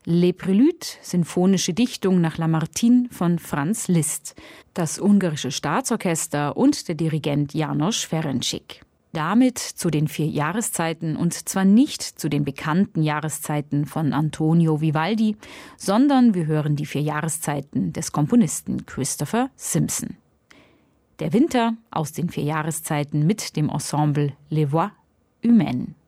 Les Préludes, sinfonische Dichtung nach Lamartine von Franz Liszt, das ungarische Staatsorchester und der Dirigent János Ferencsik. Damit zu den 4 Jahreszeiten, und zwar nicht zu den bekannten Jahreszeiten von Antonio Vivaldi, sondern wir hören die 4 Jahreszeiten des Komponisten Christopher Simpson. Der Winter aus den 4 Jahreszeiten mit dem Ensemble Les Voix Humaines.